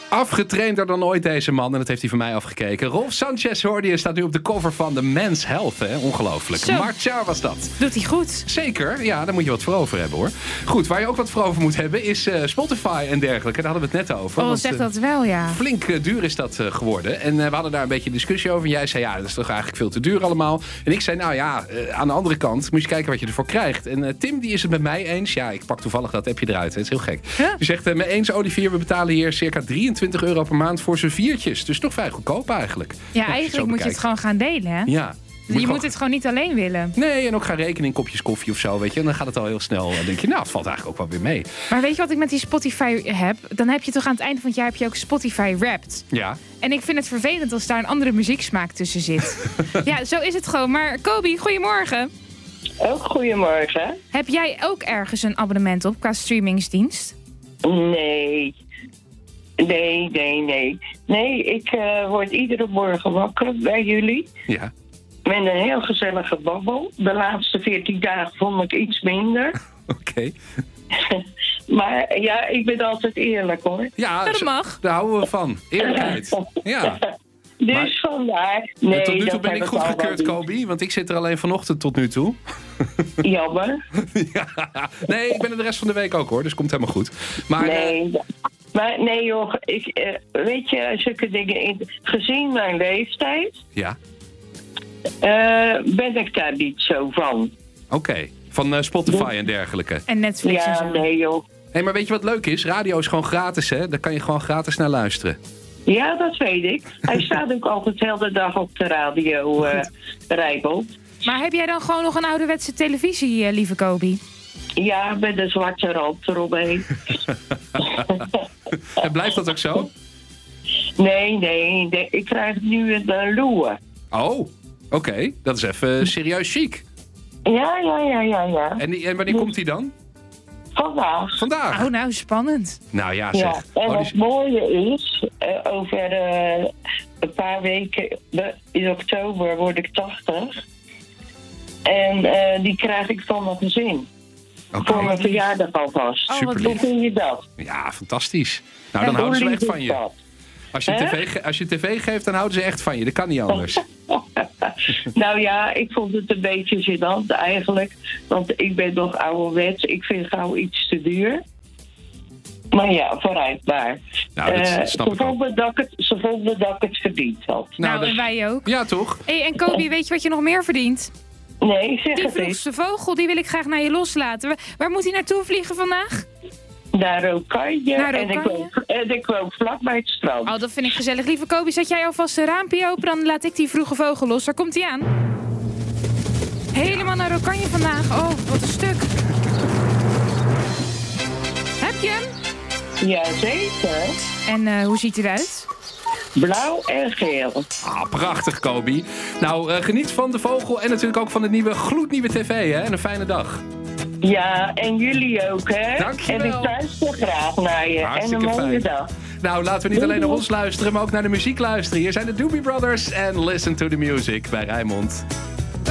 Afgetrainder dan ooit deze man. En dat heeft hij van mij afgekeken. Rolf Sanchez hoorde je, staat nu op de cover van The Men's Health. Hè? Ongelooflijk. Marcia was dat. Doet hij goed. Zeker. Ja, daar moet je wat voor over hebben hoor. Goed, waar je ook wat voor over moet hebben is Spotify en dergelijke. Daar hadden we het net over. Oh, zeg dat wel, ja. Flink duur is dat geworden. En we hadden daar een beetje discussie over. En jij zei, ja, dat is toch eigenlijk veel te duur allemaal. En ik zei, nou ja, aan de andere kant moet je kijken wat je ervoor krijgt. En Tim, die is het met mij eens. Ja, ik pak toevallig dat appje eruit. Het is heel gek. Huh? Die zegt, me eens Olivier, we betalen hier circa €23 per maand voor z'n 4'tjes. Dus toch vrij goedkoop eigenlijk. Ja, eigenlijk moet je het gewoon gaan delen, hè? Ja. Je moet het gewoon niet alleen willen. Nee, en ook gaan rekenen in kopjes koffie of zo, weet je. En dan gaat het al heel snel. Dan denk je, nou, het valt eigenlijk ook wel weer mee. Maar weet je wat ik met die Spotify heb? Dan heb je toch aan het einde van het jaar heb je ook Spotify Wrapped. Ja. En ik vind het vervelend als daar een andere muzieksmaak tussen zit. Ja, zo is het gewoon. Maar Kobi, goedemorgen. Ook goedemorgen. Heb jij ook ergens een abonnement op qua streamingsdienst? Nee. Nee, ik word iedere morgen wakker bij jullie. Ja. Met een heel gezellige babbel. De laatste 14 dagen vond ik iets minder. Oké. Maar ja, ik ben altijd eerlijk hoor. Ja, Dat mag. Daar houden we van. Eerlijkheid. Ja. Dus vandaar. Nee, tot nu toe dat ben heb ik goedgekeurd, al wel Kobi. Want ik zit er alleen vanochtend tot nu toe. Jammer. Ja. Nee, ik ben er de rest van de week ook hoor. Dus komt helemaal goed. Maar, Maar nee joh, weet je, zulke dingen, gezien mijn leeftijd, ja. ben ik daar niet zo van. Oké. Van Spotify en dergelijke. En Netflix en zo. Ja, nee joh. Hey, maar weet je wat leuk is? Radio is gewoon gratis, hè? Daar kan je gewoon gratis naar luisteren. Ja, dat weet ik. Hij staat ook altijd de hele dag op de radio, Rijbold. Maar heb jij dan gewoon nog een ouderwetse televisie, lieve Kobi? Ja, met een zwarte rand eromheen. En blijft dat ook zo? Nee. Ik krijg nu een loer. Oh, oké. Dat is even serieus chic. Ja. En wanneer komt die dan? Vandaag? Oh, nou, spannend. Nou ja, zeg. Ja, en wat mooie is, over een paar weken, in oktober word ik 80. En die krijg ik van mijn gezin. Okay. Voor mijn verjaardag alvast. Superlief. Hoe vind je dat? Ja, fantastisch. Nou, dan houden ze echt van je. Als je tv geeft, dan houden ze echt van je. Dat kan niet anders. Nou ja, ik vond het een beetje gênant eigenlijk. Want ik ben nog ouderwets. Ik vind gauw iets te duur. Maar ja, vooruit maar. Nou, dat snap ik ook. Ze vonden dat ik het verdiend had. Nou, en wij ook. Ja, toch? Hey, en Kobi, weet je wat je nog meer verdient? Nee, zeg Die het eens. vroegste vogel, die wil ik graag naar je loslaten. Waar moet hij naartoe vliegen vandaag? Naar Rokanje. Naar En ik woon vlak bij het strand. Oh, dat vind ik gezellig. Lieve Kobi, zet jij alvast een raampje open, dan laat ik die vroege vogel los. Daar komt hij aan. Helemaal naar Rokanje vandaag. Oh, wat een stuk. Heb je hem? Jazeker. En hoe ziet hij eruit? Blauw en geel. Ah, prachtig, Kobi. Nou, geniet van de vogel en natuurlijk ook van de gloednieuwe tv, hè? En een fijne dag. Ja, en jullie ook, hè? Dankjewel. En ik luister graag naar je. Hartstikke en een mooie fijn. dag. Nou, laten we niet alleen naar ons luisteren, maar ook naar de muziek luisteren. Hier zijn de Doobie Brothers en Listen to the Music bij Rijnmond.